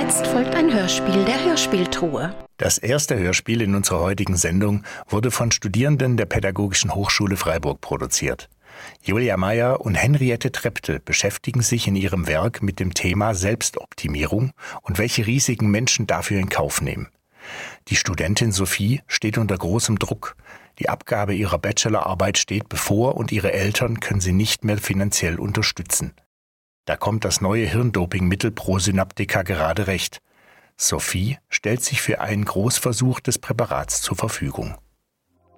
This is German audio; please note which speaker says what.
Speaker 1: Jetzt folgt ein Hörspiel der Hörspieltruhe.
Speaker 2: Das erste Hörspiel in unserer heutigen Sendung wurde von Studierenden der Pädagogischen Hochschule Freiburg produziert. Julia Meyer und Henriette Trepte beschäftigen sich in ihrem Werk mit dem Thema Selbstoptimierung und welche Risiken Menschen dafür in Kauf nehmen. Die Studentin Sophie steht unter großem Druck. Die Abgabe ihrer Bachelorarbeit steht bevor und ihre Eltern können sie nicht mehr finanziell unterstützen. Da kommt das neue Hirndopingmittel Prosynaptika gerade recht. Sophie stellt sich für einen Großversuch des Präparats zur Verfügung.